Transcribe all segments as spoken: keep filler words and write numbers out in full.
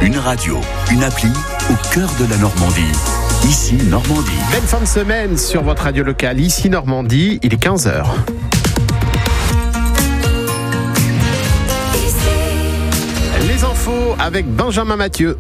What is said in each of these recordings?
Une radio, une appli au cœur de la Normandie. Ici Normandie. Belle fin de semaine sur votre radio locale. Ici Normandie, il est quinze heures. Les infos avec Benjamin Mathieu.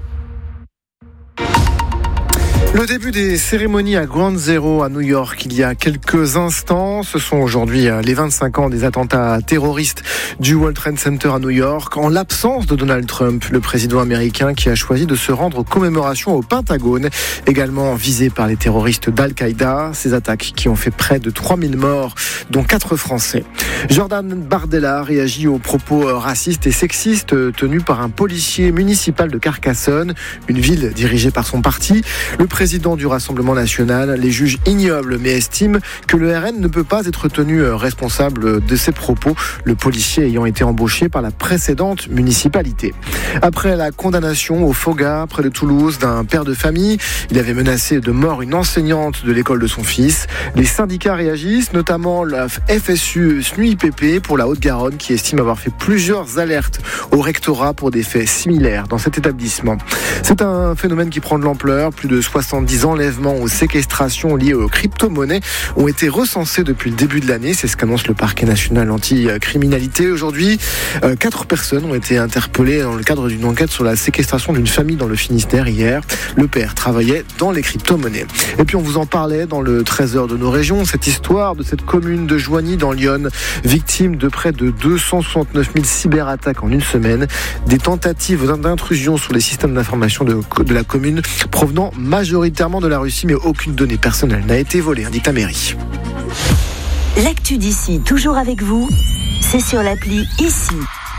Le début des cérémonies à Ground Zero à New York il y a quelques instants. Ce sont aujourd'hui les vingt-cinq ans des attentats terroristes du World Trade Center à New York. En l'absence de Donald Trump, le président américain qui a choisi de se rendre aux commémorations au Pentagone, également visé par les terroristes d'Al-Qaïda. Ces attaques qui ont fait près de trois mille morts, dont quatre Français. Jordan Bardella réagit aux propos racistes et sexistes tenus par un policier municipal de Carcassonne, une ville dirigée par son parti. Le président du Rassemblement national les juge ignobles mais estime que le R N ne peut pas être tenu responsable de ses propos, le policier ayant été embauché par la précédente municipalité. Après la condamnation au Foga, près de Toulouse, d'un père de famille, il avait menacé de mort une enseignante de l'école de son fils. Les syndicats réagissent, notamment la F S U S N U I P P pour la Haute-Garonne qui estime avoir fait plusieurs alertes au rectorat pour des faits similaires dans cet établissement. C'est un phénomène qui prend de l'ampleur. Plus de soixante-dix enlèvements ou séquestrations liées aux crypto-monnaies ont été recensés depuis le début de l'année. C'est ce qu'annonce le parquet national anti-criminalité. Aujourd'hui, euh, quatre personnes ont été interpellées dans le cadre d'une enquête sur la séquestration d'une famille dans le Finistère hier. Le père travaillait dans les crypto-monnaies. Et puis on vous en parlait dans le trésor de nos régions, cette histoire de cette commune de Joigny dans l'Yonne, victime de près de deux cent soixante-neuf mille cyberattaques en une semaine, des tentatives d'intrusion sur les systèmes d'information de, de la commune provenant majoritairement de la Russie, mais aucune donnée personnelle n'a été volée, indique la mairie. L'actu d'ici, toujours avec vous, c'est sur l'appli Ici.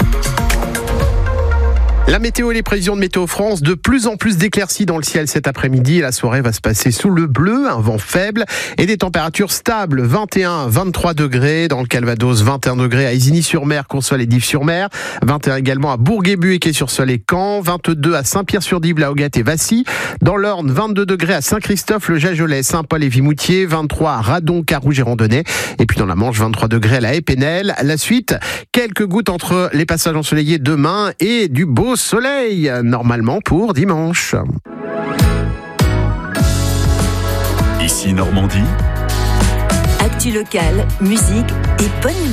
La météo et les prévisions de Météo France, de plus en plus d'éclaircies dans le ciel cet après-midi. La soirée va se passer sous le bleu, un vent faible et des températures stables. vingt et un à vingt-trois degrés dans le Calvados, vingt et un degrés à Isigny-sur-Mer, Courseulles et Dives-sur-Mer, vingt et un également à Bourg-et-Buc et Quai-sur-Seulles et Caen, vingt-deux à Saint-Pierre-sur-Dive, La Hoguette et Vassy. Dans l'Orne, vingt-deux degrés à Saint-Christophe, le Jagelais, Saint-Paul et Vimoutier, vingt-trois à Radon, Carouge et Randonnay. Et puis dans la Manche, vingt-trois degrés à La Épinel. La suite, quelques gouttes entre les passages ensoleillés demain et du beau soleil, normalement pour dimanche. Ici Normandie. Actu locale, musique et bonne humeur.